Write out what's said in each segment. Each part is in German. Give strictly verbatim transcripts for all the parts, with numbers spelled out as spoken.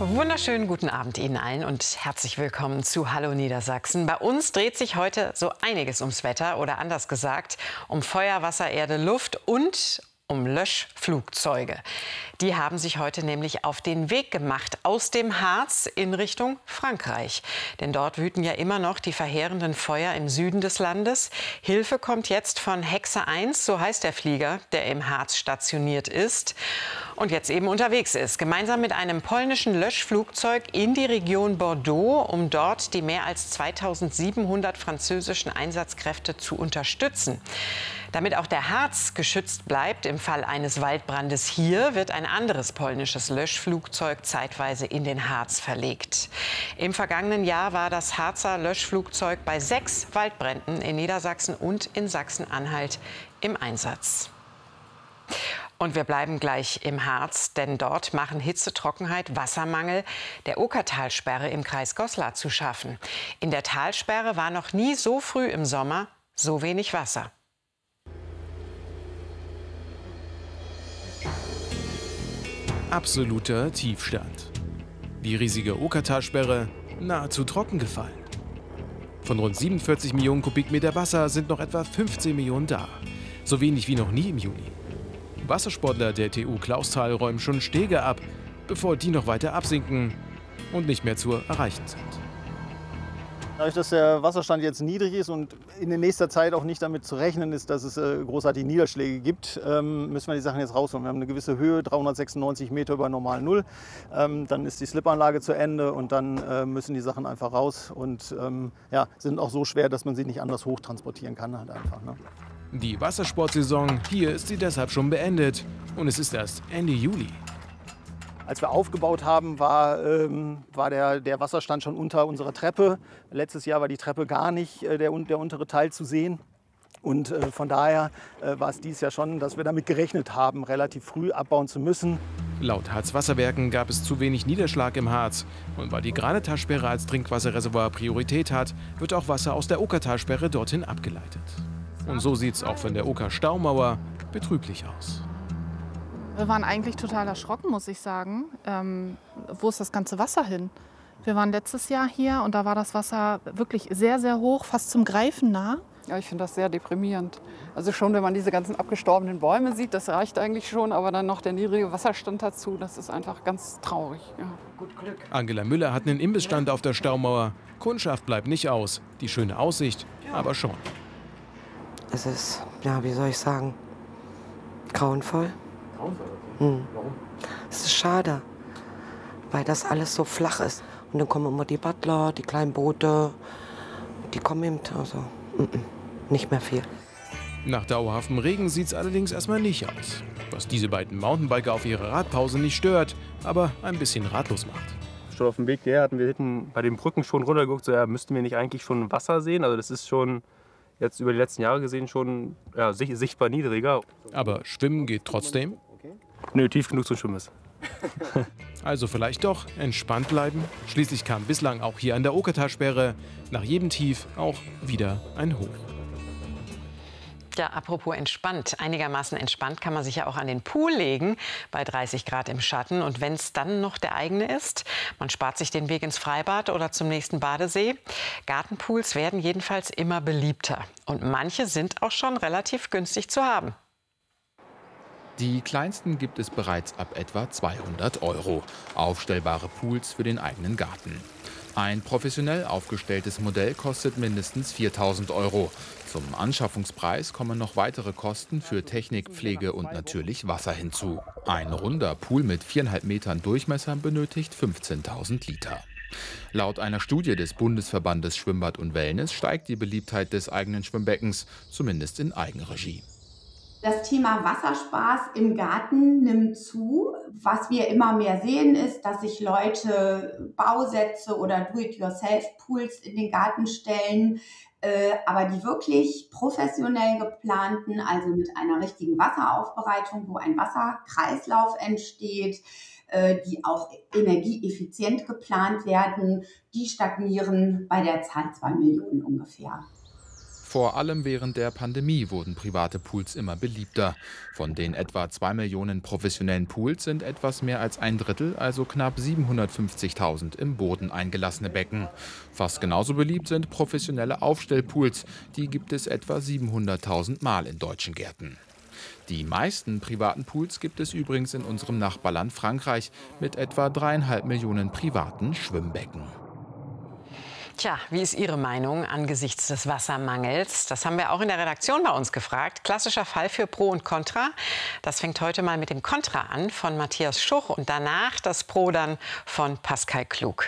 Wunderschönen guten Abend Ihnen allen und herzlich willkommen zu Hallo Niedersachsen. Bei uns dreht sich heute so einiges ums Wetter oder anders gesagt um Feuer, Wasser, Erde, Luft und um Löschflugzeuge. Die haben sich heute nämlich auf den Weg gemacht aus dem Harz in Richtung Frankreich. Denn dort wüten ja immer noch die verheerenden Feuer im Süden des Landes. Hilfe kommt jetzt von Hexe eins, so heißt der Flieger, der im Harz stationiert ist und jetzt eben unterwegs ist. Gemeinsam mit einem polnischen Löschflugzeug in die Region Bordeaux, um dort die mehr als zweitausendsiebenhundert französischen Einsatzkräfte zu unterstützen. Damit auch der Harz geschützt bleibt im Fall eines Waldbrandes hier, wird ein anderes polnisches Löschflugzeug zeitweise in den Harz verlegt. Im vergangenen Jahr war das Harzer Löschflugzeug bei sechs Waldbränden in Niedersachsen und in Sachsen-Anhalt im Einsatz. Und wir bleiben gleich im Harz, denn dort machen Hitze, Trockenheit, Wassermangel der Okertalsperre im Kreis Goslar zu schaffen. In der Talsperre war noch nie so früh im Sommer so wenig Wasser. Absoluter Tiefstand. Die riesige Okertalsperre nahezu trockengefallen. Von rund siebenundvierzig Millionen Kubikmeter Wasser sind noch etwa fünfzehn Millionen da. So wenig wie noch nie im Juni. Wassersportler der T U Clausthal räumen schon Stege ab, bevor die noch weiter absinken und nicht mehr zu erreichen sind. Dadurch, dass der Wasserstand jetzt niedrig ist und in nächster Zeit auch nicht damit zu rechnen ist, dass es äh, großartige Niederschläge gibt, ähm, müssen wir die Sachen jetzt rausholen. Wir haben eine gewisse Höhe, dreihundertsechsundneunzig Meter über normal Null. Ähm, dann ist die Slipanlage zu Ende und dann äh, müssen die Sachen einfach raus und ähm, ja, sind auch so schwer, dass man sie nicht anders hochtransportieren kann. Halt einfach, ne? Die Wassersportsaison hier ist sie deshalb schon beendet und es ist erst Ende Juli. Als wir aufgebaut haben, war, ähm, war der, der Wasserstand schon unter unserer Treppe. Letztes Jahr war die Treppe gar nicht, äh, der, der untere Teil zu sehen. Und äh, von daher äh, war es dieses Jahr schon, dass wir damit gerechnet haben, relativ früh abbauen zu müssen. Laut Harz-Wasserwerken gab es zu wenig Niederschlag im Harz. Und weil die Granetalsperre als Trinkwasserreservoir Priorität hat, wird auch Wasser aus der Okertalsperre dorthin abgeleitet. Und so sieht es auch von der Oker-Staumauer betrüblich aus. Wir waren eigentlich total erschrocken, muss ich sagen. Ähm, wo ist das ganze Wasser hin? Wir waren letztes Jahr hier und da war das Wasser wirklich sehr, sehr hoch, fast zum Greifen nah. Ja, ich finde das sehr deprimierend. Also schon, wenn man diese ganzen abgestorbenen Bäume sieht, das reicht eigentlich schon. Aber dann noch der niedrige Wasserstand dazu, das ist einfach ganz traurig. Ja. Gut Glück. Angela Müller hat einen Imbissstand auf der Staumauer. Kundschaft bleibt nicht aus. Die schöne Aussicht aber schon. Es ist, ja, wie soll ich sagen, grauenvoll. Grauenvoll? Hm. Warum? Es ist schade, weil das alles so flach ist. Und dann kommen immer die Butler, die kleinen Boote, die kommen eben, also mm, mm, nicht mehr viel. Nach dauerhaftem Regen sieht es allerdings erstmal nicht aus. Was diese beiden Mountainbiker auf ihre Radpause nicht stört, aber ein bisschen ratlos macht. Schon auf dem Weg hierher hatten wir hinten bei den Brücken schon runtergeguckt, so ja, müssten wir nicht eigentlich schon Wasser sehen? Also das ist schon jetzt über die letzten Jahre gesehen schon ja, sichtbar niedriger. Aber schwimmen geht trotzdem? Nö, tief genug zum Schwimmen ist. Also vielleicht doch entspannt bleiben. Schließlich kam bislang auch hier an der Okertalsperre nach jedem Tief auch wieder ein Hoch. Ja, apropos entspannt. Einigermaßen entspannt kann man sich ja auch an den Pool legen, bei dreißig Grad im Schatten. Und wenn es dann noch der eigene ist, man spart sich den Weg ins Freibad oder zum nächsten Badesee. Gartenpools werden jedenfalls immer beliebter. Und manche sind auch schon relativ günstig zu haben. Die kleinsten gibt es bereits ab etwa zweihundert Euro. Aufstellbare Pools für den eigenen Garten. Ein professionell aufgestelltes Modell kostet mindestens viertausend Euro. Zum Anschaffungspreis kommen noch weitere Kosten für Technik, Pflege und natürlich Wasser hinzu. Ein runder Pool mit viereinhalb Metern Durchmesser benötigt fünfzehntausend Liter. Laut einer Studie des Bundesverbandes Schwimmbad und Wellness steigt die Beliebtheit des eigenen Schwimmbeckens, zumindest in Eigenregie. Das Thema Wasserspaß im Garten nimmt zu. Was wir immer mehr sehen, ist, dass sich Leute Bausätze oder Do-it-yourself-Pools in den Garten stellen, äh, aber die wirklich professionell geplanten, also mit einer richtigen Wasseraufbereitung, wo ein Wasserkreislauf entsteht, äh, die auch energieeffizient geplant werden, die stagnieren bei der Zahl zwei Millionen ungefähr. Vor allem während der Pandemie wurden private Pools immer beliebter. Von den etwa zwei Millionen professionellen Pools sind etwas mehr als ein Drittel, also knapp siebenhundertfünfzigtausend, im Boden eingelassene Becken. Fast genauso beliebt sind professionelle Aufstellpools. Die gibt es etwa siebenhunderttausend Mal in deutschen Gärten. Die meisten privaten Pools gibt es übrigens in unserem Nachbarland Frankreich mit etwa dreieinhalb Millionen privaten Schwimmbecken. Tja, wie ist Ihre Meinung angesichts des Wassermangels? Das haben wir auch in der Redaktion bei uns gefragt. Klassischer Fall für Pro und Contra. Das fängt heute mal mit dem Contra an von Matthias Schuch und danach das Pro dann von Pascal Klug.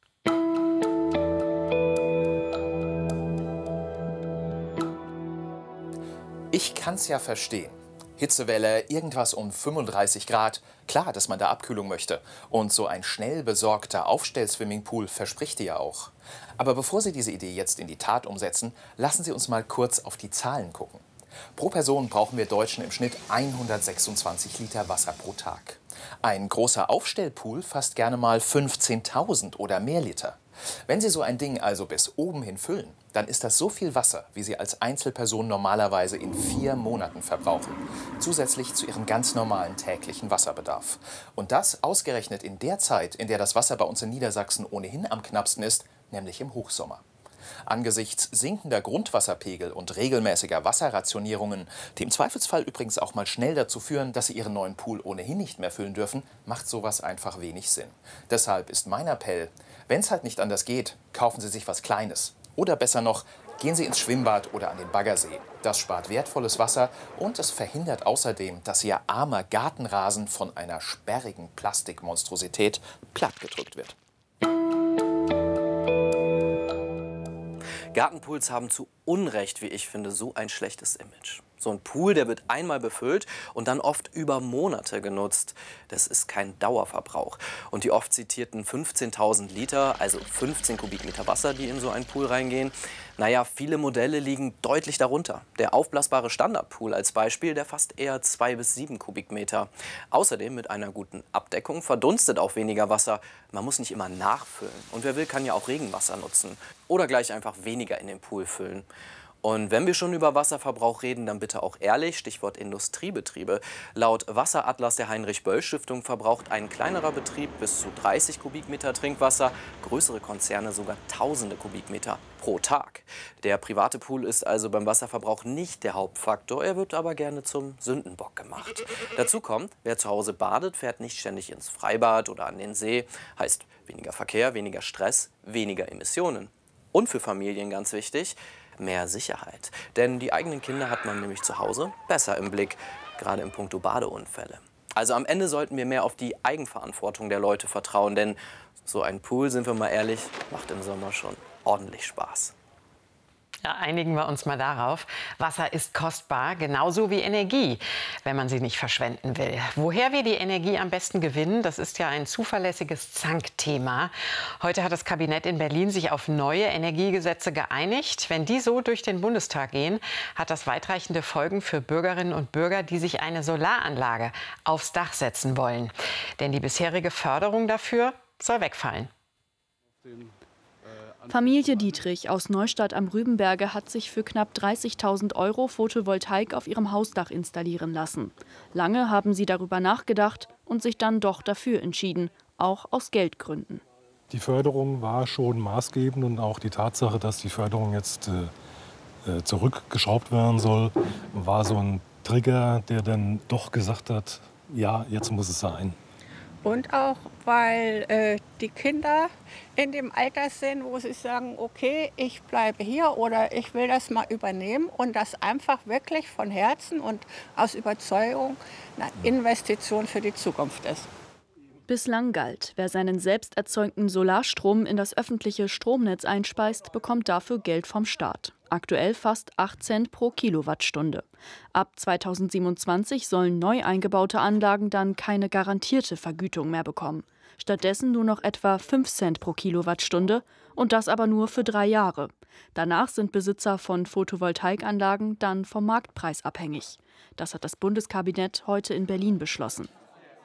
Ich kann's ja verstehen. Hitzewelle, irgendwas um fünfunddreißig Grad. Klar, dass man da Abkühlung möchte. Und so ein schnell besorgter Aufstell-Swimmingpool verspricht die ja auch. Aber bevor Sie diese Idee jetzt in die Tat umsetzen, lassen Sie uns mal kurz auf die Zahlen gucken. Pro Person brauchen wir Deutschen im Schnitt hundertsechsundzwanzig Liter Wasser pro Tag. Ein großer Aufstellpool fasst gerne mal fünfzehntausend oder mehr Liter. Wenn Sie so ein Ding also bis oben hin füllen, dann ist das so viel Wasser, wie Sie als Einzelperson normalerweise in vier Monaten verbrauchen. Zusätzlich zu Ihrem ganz normalen täglichen Wasserbedarf. Und das ausgerechnet in der Zeit, in der das Wasser bei uns in Niedersachsen ohnehin am knappsten ist, nämlich im Hochsommer. Angesichts sinkender Grundwasserpegel und regelmäßiger Wasserrationierungen, die im Zweifelsfall übrigens auch mal schnell dazu führen, dass Sie Ihren neuen Pool ohnehin nicht mehr füllen dürfen, macht sowas einfach wenig Sinn. Deshalb ist mein Appell, wenn es halt nicht anders geht, kaufen Sie sich was Kleines. Oder besser noch, gehen Sie ins Schwimmbad oder an den Baggersee. Das spart wertvolles Wasser und es verhindert außerdem, dass Ihr armer Gartenrasen von einer sperrigen Plastikmonstrosität plattgedrückt wird. Gartenpools haben zu Unrecht, wie ich finde, so ein schlechtes Image. So ein Pool, der wird einmal befüllt und dann oft über Monate genutzt. Das ist kein Dauerverbrauch. Und die oft zitierten fünfzehntausend Liter, also fünfzehn Kubikmeter Wasser, die in so einen Pool reingehen, naja, viele Modelle liegen deutlich darunter. Der aufblasbare Standardpool als Beispiel, der fasst eher zwei bis sieben Kubikmeter. Außerdem mit einer guten Abdeckung verdunstet auch weniger Wasser. Man muss nicht immer nachfüllen. Und wer will, kann ja auch Regenwasser nutzen. Oder gleich einfach weniger in den Pool füllen. Und wenn wir schon über Wasserverbrauch reden, dann bitte auch ehrlich, Stichwort Industriebetriebe. Laut Wasseratlas der Heinrich-Böll-Stiftung verbraucht ein kleinerer Betrieb bis zu dreißig Kubikmeter Trinkwasser, größere Konzerne sogar tausende Kubikmeter pro Tag. Der private Pool ist also beim Wasserverbrauch nicht der Hauptfaktor, er wird aber gerne zum Sündenbock gemacht. Dazu kommt, wer zu Hause badet, fährt nicht ständig ins Freibad oder an den See, heißt weniger Verkehr, weniger Stress, weniger Emissionen. Und für Familien ganz wichtig, mehr Sicherheit. Denn die eigenen Kinder hat man nämlich zu Hause besser im Blick, gerade in puncto Badeunfälle. Also am Ende sollten wir mehr auf die Eigenverantwortung der Leute vertrauen, denn so ein Pool, sind wir mal ehrlich, macht im Sommer schon ordentlich Spaß. Ja, einigen wir uns mal darauf. Wasser ist kostbar, genauso wie Energie, wenn man sie nicht verschwenden will. Woher wir die Energie am besten gewinnen, das ist ja ein zuverlässiges Zankthema. Heute hat das Kabinett in Berlin sich auf neue Energiegesetze geeinigt. Wenn die so durch den Bundestag gehen, hat das weitreichende Folgen für Bürgerinnen und Bürger, die sich eine Solaranlage aufs Dach setzen wollen. Denn die bisherige Förderung dafür soll wegfallen. Familie Dietrich aus Neustadt am Rübenberge hat sich für knapp dreißigtausend Euro Photovoltaik auf ihrem Hausdach installieren lassen. Lange haben sie darüber nachgedacht und sich dann doch dafür entschieden, auch aus Geldgründen. Die Förderung war schon maßgebend und auch die Tatsache, dass die Förderung jetzt äh, zurückgeschraubt werden soll, war so ein Trigger, der dann doch gesagt hat, ja, jetzt muss es sein. Und auch, weil äh, die Kinder in dem Alter sind, wo sie sagen, okay, ich bleibe hier oder ich will das mal übernehmen und das einfach wirklich von Herzen und aus Überzeugung eine Investition für die Zukunft ist. Bislang galt, wer seinen selbst erzeugten Solarstrom in das öffentliche Stromnetz einspeist, bekommt dafür Geld vom Staat. Aktuell fast acht Cent pro Kilowattstunde. Ab zweitausendsiebenundzwanzig sollen neu eingebaute Anlagen dann keine garantierte Vergütung mehr bekommen. Stattdessen nur noch etwa fünf Cent pro Kilowattstunde und das aber nur für drei Jahre. Danach sind Besitzer von Photovoltaikanlagen dann vom Marktpreis abhängig. Das hat das Bundeskabinett heute in Berlin beschlossen.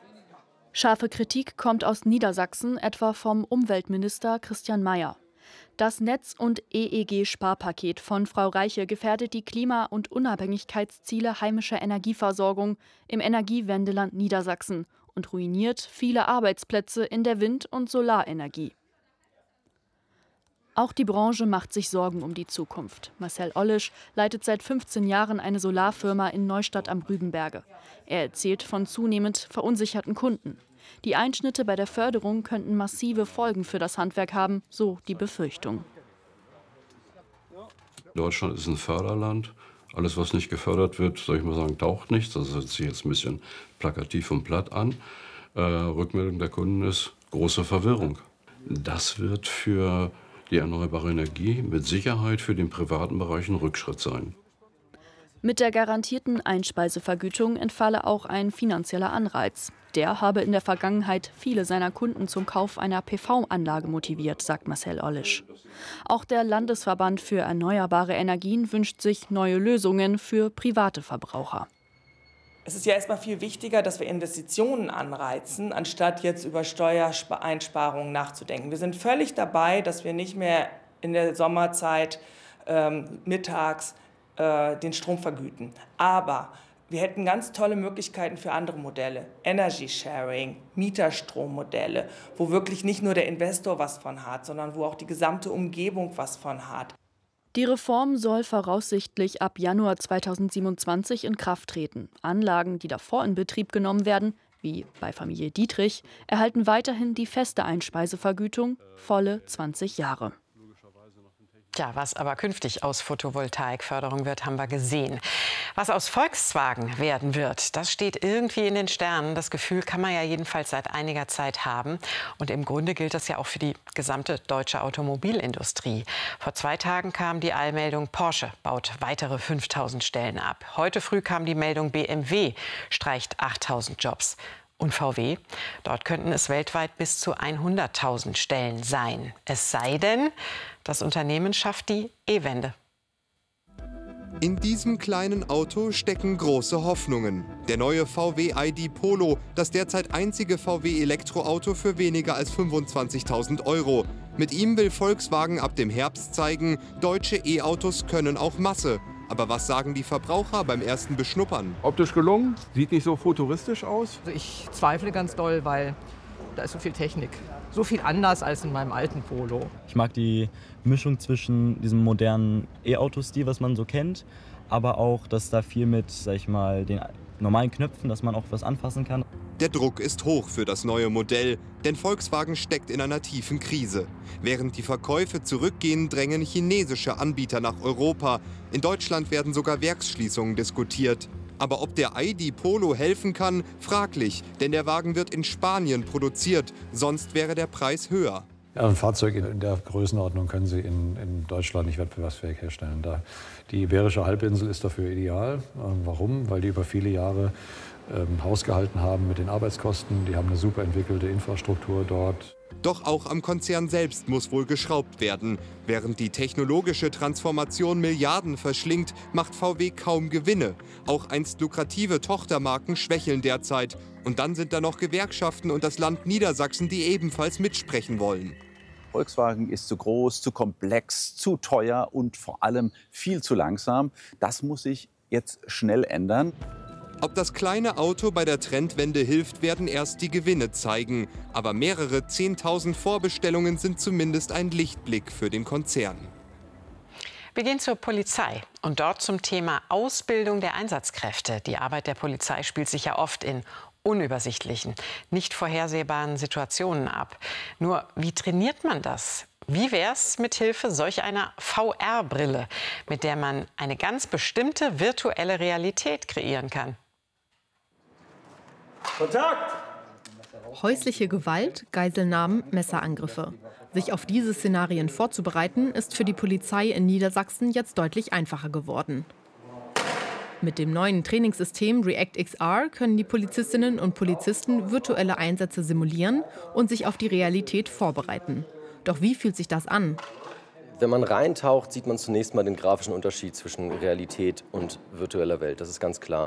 Scharfe Kritik kommt aus Niedersachsen, etwa vom Umweltminister Christian Mayer. Das Netz- und E E G-Sparpaket von Frau Reiche gefährdet die Klima- und Unabhängigkeitsziele heimischer Energieversorgung im Energiewendeland Niedersachsen und ruiniert viele Arbeitsplätze in der Wind- und Solarenergie. Auch die Branche macht sich Sorgen um die Zukunft. Marcel Ollisch leitet seit fünfzehn Jahren eine Solarfirma in Neustadt am Rübenberge. Er erzählt von zunehmend verunsicherten Kunden. Die Einschnitte bei der Förderung könnten massive Folgen für das Handwerk haben, so die Befürchtung. Deutschland ist ein Förderland. Alles, was nicht gefördert wird, soll ich mal sagen, taucht nichts. Das hört sich jetzt ein bisschen plakativ und platt an. Äh, Rückmeldung der Kunden ist große Verwirrung. Das wird für die erneuerbare Energie mit Sicherheit für den privaten Bereich ein Rückschritt sein. Mit der garantierten Einspeisevergütung entfalle auch ein finanzieller Anreiz. Der habe in der Vergangenheit viele seiner Kunden zum Kauf einer P V-Anlage motiviert, sagt Marcel Ollisch. Auch der Landesverband für erneuerbare Energien wünscht sich neue Lösungen für private Verbraucher. Es ist ja erstmal viel wichtiger, dass wir Investitionen anreizen, anstatt jetzt über Steuereinsparungen nachzudenken. Wir sind völlig dabei, dass wir nicht mehr in der Sommerzeit ähm, mittags äh, den Strom vergüten. Aber wir hätten ganz tolle Möglichkeiten für andere Modelle. Energy Sharing, Mieterstrommodelle, wo wirklich nicht nur der Investor was von hat, sondern wo auch die gesamte Umgebung was von hat. Die Reform soll voraussichtlich ab Januar zweitausendsiebenundzwanzig in Kraft treten. Anlagen, die davor in Betrieb genommen werden, wie bei Familie Dietrich, erhalten weiterhin die feste Einspeisevergütung, volle zwanzig Jahre. Ja, was aber künftig aus Photovoltaikförderung wird, haben wir gesehen. Was aus Volkswagen werden wird, das steht irgendwie in den Sternen. Das Gefühl kann man ja jedenfalls seit einiger Zeit haben. Und im Grunde gilt das ja auch für die gesamte deutsche Automobilindustrie. Vor zwei Tagen kam die Eilmeldung, Porsche baut weitere fünftausend Stellen ab. Heute früh kam die Meldung, B M W streicht achttausend Jobs. Und V W? Dort könnten es weltweit bis zu hunderttausend Stellen sein. Es sei denn, das Unternehmen schafft die E-Wende. In diesem kleinen Auto stecken große Hoffnungen. Der neue V W I D Polo, das derzeit einzige V W-Elektroauto für weniger als fünfundzwanzigtausend Euro. Mit ihm will Volkswagen ab dem Herbst zeigen, deutsche E-Autos können auch Masse. Aber was sagen die Verbraucher beim ersten Beschnuppern? Optisch gelungen, sieht nicht so futuristisch aus. Also ich zweifle ganz doll, weil da ist so viel Technik. So viel anders als in meinem alten Polo. Ich mag die Mischung zwischen diesem modernen E-Auto-Stil, was man so kennt, aber auch, dass da viel mit, sag ich mal, den normalen Knöpfen, dass man auch was anfassen kann. Der Druck ist hoch für das neue Modell, denn Volkswagen steckt in einer tiefen Krise. Während die Verkäufe zurückgehen, drängen chinesische Anbieter nach Europa. In Deutschland werden sogar Werksschließungen diskutiert. Aber ob der I D Polo helfen kann, fraglich, denn der Wagen wird in Spanien produziert, sonst wäre der Preis höher. Ja, ein Fahrzeug in der Größenordnung können Sie in, in Deutschland nicht wettbewerbsfähig herstellen. Da, die Iberische Halbinsel ist dafür ideal. Ähm, warum? Weil die über viele Jahre ähm, Haus gehalten haben mit den Arbeitskosten. Die haben eine super entwickelte Infrastruktur dort. Doch auch am Konzern selbst muss wohl geschraubt werden. Während die technologische Transformation Milliarden verschlingt, macht V W kaum Gewinne. Auch einst lukrative Tochtermarken schwächeln derzeit. Und dann sind da noch Gewerkschaften und das Land Niedersachsen, die ebenfalls mitsprechen wollen. Volkswagen ist zu groß, zu komplex, zu teuer und vor allem viel zu langsam. Das muss sich jetzt schnell ändern. Ob das kleine Auto bei der Trendwende hilft, werden erst die Gewinne zeigen. Aber mehrere zehntausend Vorbestellungen sind zumindest ein Lichtblick für den Konzern. Wir gehen zur Polizei und dort zum Thema Ausbildung der Einsatzkräfte. Die Arbeit der Polizei spielt sich ja oft in unübersichtlichen, nicht vorhersehbaren Situationen ab. Nur, wie trainiert man das? Wie wär's mit Hilfe solch einer V R-Brille, mit der man eine ganz bestimmte virtuelle Realität kreieren kann? Kontakt! Häusliche Gewalt, Geiselnahmen, Messerangriffe. Sich auf diese Szenarien vorzubereiten, ist für die Polizei in Niedersachsen jetzt deutlich einfacher geworden. Mit dem neuen Trainingssystem React X R können die Polizistinnen und Polizisten virtuelle Einsätze simulieren und sich auf die Realität vorbereiten. Doch wie fühlt sich das an? Wenn man reintaucht, sieht man zunächst mal den grafischen Unterschied zwischen Realität und virtueller Welt. Das ist ganz klar.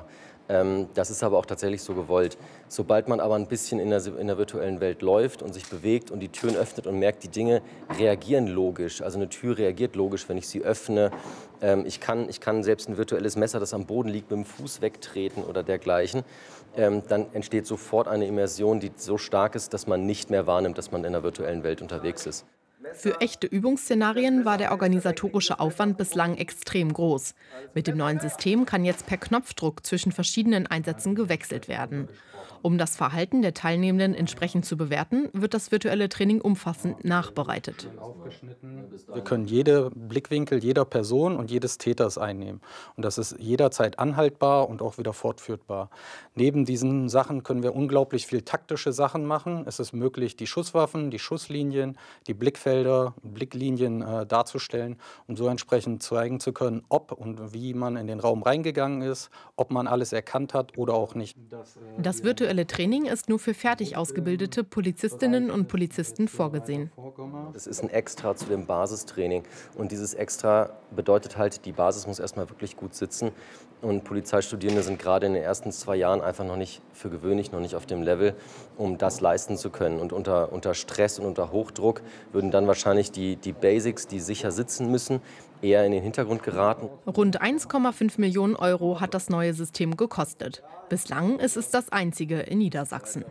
Das ist aber auch tatsächlich so gewollt. Sobald man aber ein bisschen in der, in der virtuellen Welt läuft und sich bewegt und die Türen öffnet und merkt, die Dinge reagieren logisch. Also eine Tür reagiert logisch, wenn ich sie öffne. Ich kann, ich kann selbst ein virtuelles Messer, das am Boden liegt, mit dem Fuß wegtreten oder dergleichen. Dann entsteht sofort eine Immersion, die so stark ist, dass man nicht mehr wahrnimmt, dass man in der virtuellen Welt unterwegs ist. Für echte Übungsszenarien war der organisatorische Aufwand bislang extrem groß. Mit dem neuen System kann jetzt per Knopfdruck zwischen verschiedenen Einsätzen gewechselt werden. Um das Verhalten der Teilnehmenden entsprechend zu bewerten, wird das virtuelle Training umfassend nachbereitet. Wir können jede Blickwinkel jeder Person und jedes Täters einnehmen. Und das ist jederzeit anhaltbar und auch wieder fortführbar. Neben diesen Sachen können wir unglaublich viel taktische Sachen machen. Es ist möglich, die Schusswaffen, die Schusslinien, die Blickfelder, Blicklinien äh, darzustellen, um so entsprechend zeigen zu können, ob und wie man in den Raum reingegangen ist, ob man alles erkannt hat oder auch nicht. Das virtuelle Training ist nur für fertig ausgebildete Polizistinnen und Polizisten vorgesehen. Das ist ein Extra zu dem Basistraining. Und dieses Extra bedeutet halt, die Basis muss erstmal wirklich gut sitzen. Und Polizeistudierende sind gerade in den ersten zwei Jahren einfach noch nicht, für gewöhnlich noch nicht auf dem Level, um das leisten zu können. Und unter, unter Stress und unter Hochdruck würden dann wahrscheinlich die, die Basics, die sicher sitzen müssen, eher in den Hintergrund geraten. Rund eins Komma fünf Millionen Euro hat das neue System gekostet. Bislang ist es das einzige in Niedersachsen.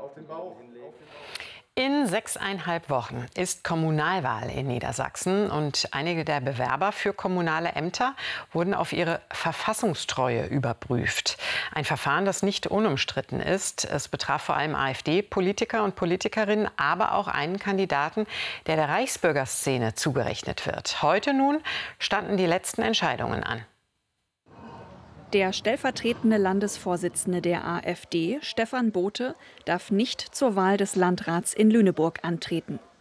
In sechseinhalb Wochen ist Kommunalwahl in Niedersachsen und einige der Bewerber für kommunale Ämter wurden auf ihre Verfassungstreue überprüft. Ein Verfahren, das nicht unumstritten ist. Es betraf vor allem AfD-Politiker und Politikerinnen, aber auch einen Kandidaten, der der Reichsbürgerszene zugerechnet wird. Heute nun standen die letzten Entscheidungen an. Der stellvertretende Landesvorsitzende der AfD, Stefan Bote, darf nicht zur Wahl des Landrats in Lüneburg antreten.